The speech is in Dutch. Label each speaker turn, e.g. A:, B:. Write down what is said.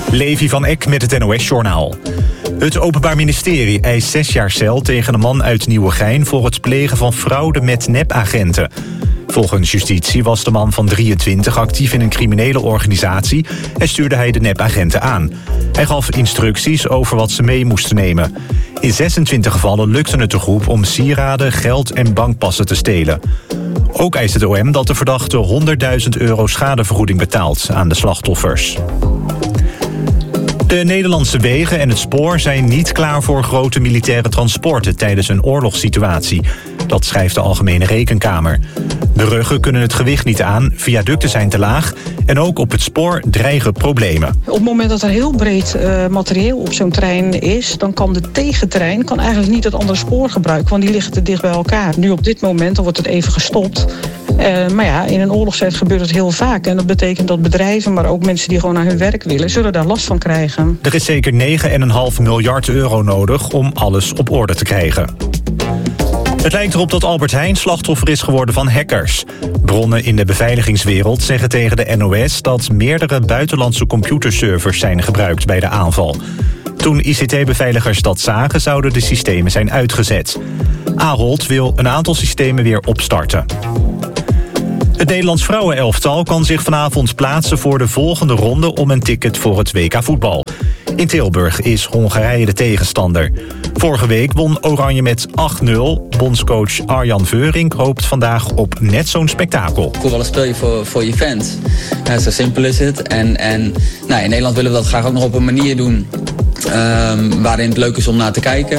A: Levi van Eck met het NOS-journaal. Het Openbaar Ministerie eist 6 jaar cel tegen een man uit Nieuwegein voor het plegen van fraude met nepagenten. Volgens justitie was de man van 23 actief in een criminele organisatie en stuurde hij de nepagenten aan. Hij gaf instructies over wat ze mee moesten nemen. In 26 gevallen lukte het de groep om sieraden, geld en bankpassen te stelen. Ook eist het OM dat de verdachte €100.000 schadevergoeding betaalt aan de slachtoffers. De Nederlandse wegen en het spoor zijn niet klaar voor grote militaire transporten tijdens een oorlogssituatie. Dat schrijft de Algemene Rekenkamer. De ruggen kunnen het gewicht niet aan, viaducten zijn te laag en ook op het spoor dreigen problemen.
B: Op het moment dat er heel breed materieel op zo'n trein is, dan kan de tegentrein eigenlijk niet het andere spoor gebruiken, want die liggen te dicht bij elkaar. Nu op dit moment dan wordt het even gestopt. Maar ja, in een oorlogstijd gebeurt het heel vaak. En dat betekent dat bedrijven, maar ook mensen die gewoon naar hun werk willen, zullen daar last van krijgen.
A: Er is zeker €9,5 miljard nodig om alles op orde te krijgen. Het lijkt erop dat Albert Heijn slachtoffer is geworden van hackers. Bronnen in de beveiligingswereld zeggen tegen de NOS dat meerdere buitenlandse computerservers zijn gebruikt bij de aanval. Toen ICT-beveiligers dat zagen, zouden de systemen zijn uitgezet. Ahold wil een aantal systemen weer opstarten. Het Nederlands vrouwenelftal kan zich vanavond plaatsen voor de volgende ronde om een ticket voor het WK voetbal. In Tilburg is Hongarije de tegenstander. Vorige week won Oranje met 8-0. Bondscoach Arjan Veurink hoopt vandaag op net zo'n spektakel.
C: Voetballen speel je voor je fans. Zo simpel is het. En in Nederland willen we dat graag ook nog op een manier doen waarin het leuk is om naar te kijken.